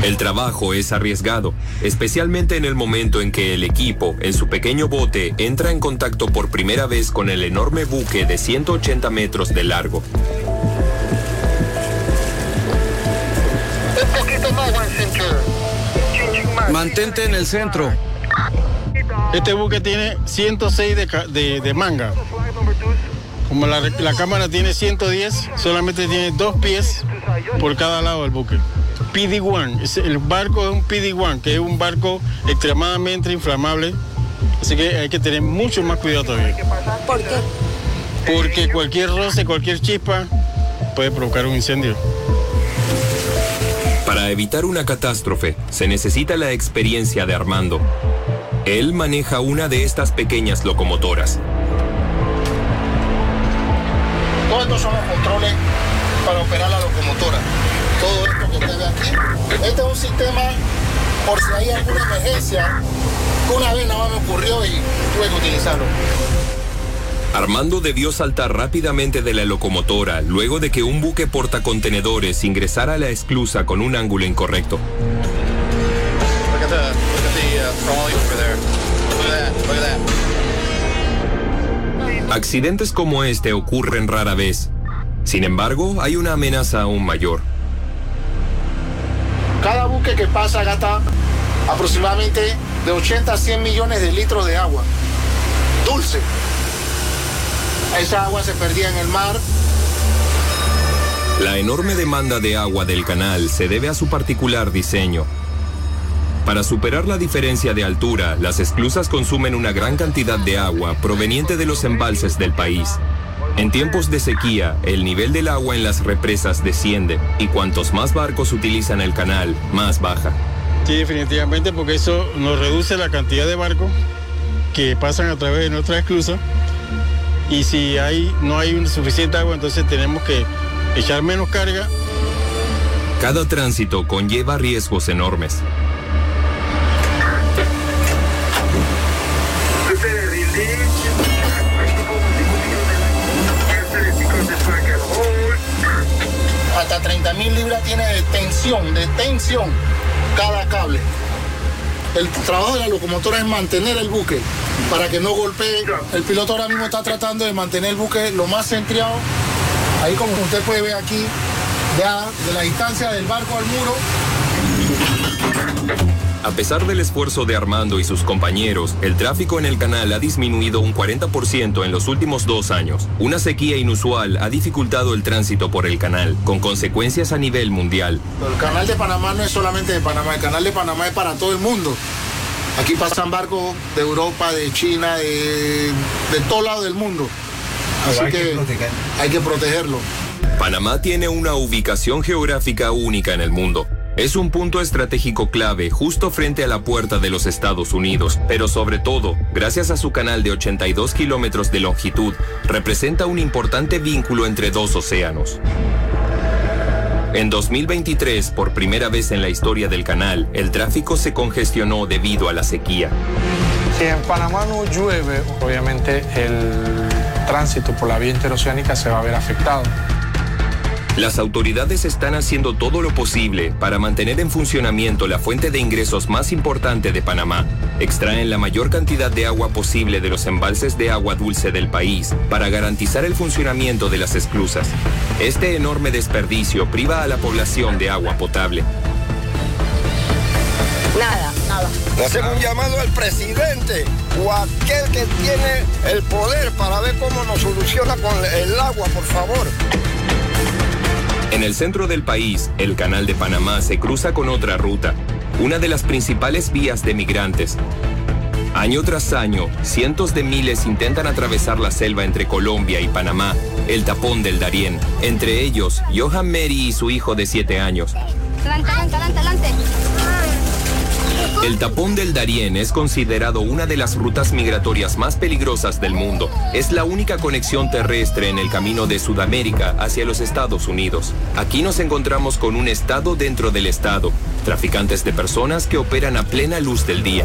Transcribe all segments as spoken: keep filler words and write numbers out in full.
El trabajo es arriesgado, especialmente en el momento en que el equipo, en su pequeño bote, entra en contacto por primera vez con el enorme buque de ciento ochenta metros de largo. Mantente en el centro. Este buque tiene ciento seis de, de, de manga. Como la, la cámara tiene ciento diez, solamente tiene dos pies por cada lado del buque. P D uno, el barco es un P D uno, que es un barco extremadamente inflamable, así que hay que tener mucho más cuidado todavía. ¿Por qué? Porque cualquier roce, cualquier chispa puede provocar un incendio. Para evitar una catástrofe, se necesita la experiencia de Armando. Él maneja una de estas pequeñas locomotoras. Todos estos son los controles para operar la locomotora. Todo esto que usted ve aquí, este es un sistema por si hay alguna emergencia, que una vez nada más me ocurrió y tuve que utilizarlo. Armando debió saltar rápidamente de la locomotora luego de que un buque portacontenedores ingresara a la esclusa con un ángulo incorrecto. Accidentes como este ocurren rara vez. Sin embargo, hay una amenaza aún mayor. Cada buque que pasa gasta aproximadamente de ochenta a cien millones de litros de agua dulce. Esa agua se perdía en el mar. La enorme demanda de agua del canal se debe a su particular diseño. Para superar la diferencia de altura, las esclusas consumen una gran cantidad de agua proveniente de los embalses del país. En tiempos de sequía, el nivel del agua en las represas desciende y cuantos más barcos utilizan el canal, más baja. Sí, definitivamente, porque eso nos reduce la cantidad de barcos que pasan a través de nuestra esclusa, y si hay, no hay suficiente agua, entonces tenemos que echar menos carga. Cada tránsito conlleva riesgos enormes. Hasta treinta mil libras tiene de tensión, de tensión cada cable. El trabajo de la locomotora es mantener el buque para que no golpee. El piloto ahora mismo está tratando de mantener el buque lo más centrado. Ahí, como usted puede ver aquí, ya de la distancia del barco al muro. A pesar del esfuerzo de Armando y sus compañeros, el tráfico en el canal ha disminuido un cuarenta por ciento en los últimos dos años. Una sequía inusual ha dificultado el tránsito por el canal, con consecuencias a nivel mundial. El canal de Panamá no es solamente de Panamá, el canal de Panamá es para todo el mundo. Aquí pasan barcos de Europa, de China, de, de todo lado del mundo. Así hay que, que hay que protegerlo. Panamá tiene una ubicación geográfica única en el mundo. Es un punto estratégico clave justo frente a la puerta de los Estados Unidos, pero sobre todo, gracias a su canal de ochenta y dos kilómetros de longitud, representa un importante vínculo entre dos océanos. En dos mil veintitrés, por primera vez en la historia del canal, el tráfico se congestionó debido a la sequía. Si en Panamá no llueve, obviamente el tránsito por la vía interoceánica se va a ver afectado. Las autoridades están haciendo todo lo posible para mantener en funcionamiento la fuente de ingresos más importante de Panamá. Extraen la mayor cantidad de agua posible de los embalses de agua dulce del país para garantizar el funcionamiento de las esclusas. Este enorme desperdicio priva a la población de agua potable. Nada, nada. Le hacemos un llamado al presidente o a aquel que tiene el poder para ver cómo nos soluciona con el agua, por favor. En el centro del país, el Canal de Panamá se cruza con otra ruta, una de las principales vías de migrantes. Año tras año, cientos de miles intentan atravesar la selva entre Colombia y Panamá, el tapón del Darién. Entre ellos, Johan Mary y su hijo de siete años. Adelante, adelante, adelante, adelante. El tapón del Darién es considerado una de las rutas migratorias más peligrosas del mundo. Es la única conexión terrestre en el camino de Sudamérica hacia los Estados Unidos. Aquí nos encontramos con un estado dentro del estado, traficantes de personas que operan a plena luz del día.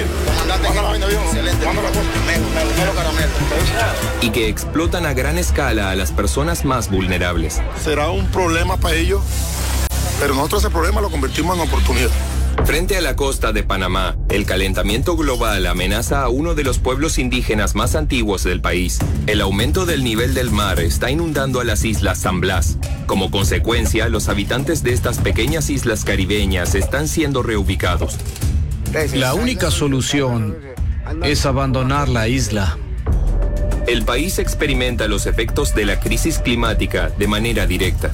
Y que explotan a gran escala a las personas más vulnerables. ¿Será un problema para ellos Pero nosotros ese problema lo convertimos en oportunidad. Frente a la costa de Panamá, el calentamiento global amenaza a uno de los pueblos indígenas más antiguos del país. El aumento del nivel del mar está inundando a las islas San Blas. Como consecuencia, los habitantes de estas pequeñas islas caribeñas están siendo reubicados. La única solución es abandonar la isla. El país experimenta los efectos de la crisis climática de manera directa.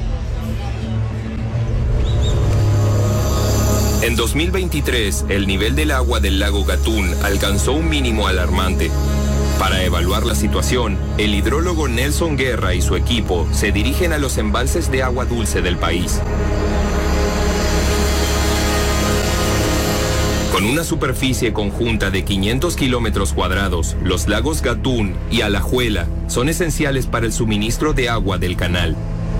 En dos mil veintitrés, el nivel del agua del lago Gatún alcanzó un mínimo alarmante. Para evaluar la situación, el hidrólogo Nelson Guerra y su equipo se dirigen a los embalses de agua dulce del país. Con una superficie conjunta de quinientos kilómetros cuadrados, los lagos Gatún y Alajuela son esenciales para el suministro de agua del canal.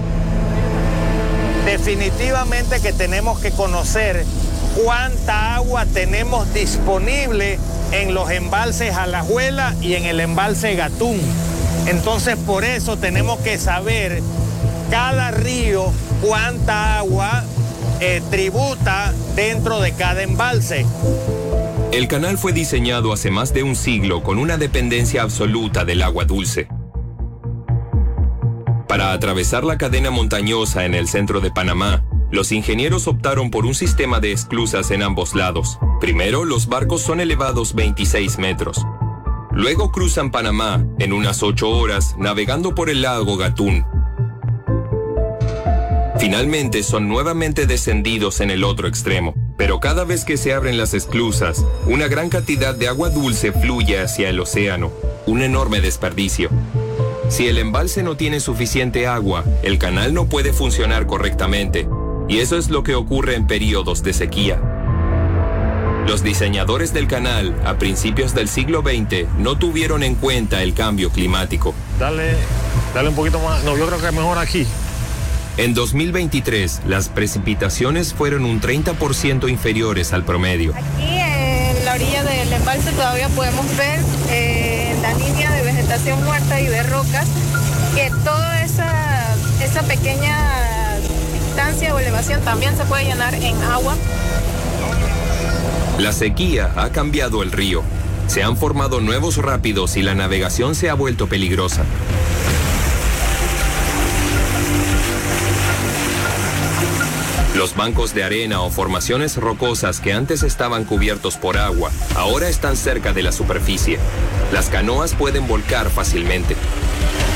Definitivamente que tenemos que conocer cuánta agua tenemos disponible en los embalses Alajuela y en el embalse Gatún. Entonces, por eso tenemos que saber cada río cuánta agua eh, tributa dentro de cada embalse. El canal fue diseñado hace más de un siglo con una dependencia absoluta del agua dulce. Para atravesar la cadena montañosa en el centro de Panamá, los ingenieros optaron por un sistema de esclusas en ambos lados. Primero, los barcos son elevados veintiséis metros. Luego cruzan Panamá en unas ocho horas navegando por el lago Gatún. Finalmente son nuevamente descendidos en el otro extremo. Pero cada vez que se abren las esclusas, una gran cantidad de agua dulce fluye hacia el océano. Un enorme desperdicio. Si el embalse no tiene suficiente agua, el canal no puede funcionar correctamente. Y eso es lo que ocurre en periodos de sequía. Los diseñadores del canal, a principios del siglo veinte, no tuvieron en cuenta el cambio climático. Dale, dale un poquito más. No, yo creo que es mejor aquí. En dos mil veintitrés, las precipitaciones fueron un treinta por ciento inferiores al promedio. Aquí en la orilla del embalse todavía podemos ver eh, en la línea de vegetación muerta y de rocas que toda esa, esa pequeña distancia o elevación también se puede llenar en agua. La sequía ha cambiado el río. Se han formado nuevos rápidos y la navegación se ha vuelto peligrosa. Los bancos de arena o formaciones rocosas que antes estaban cubiertos por agua, ahora están cerca de la superficie. Las canoas pueden volcar fácilmente.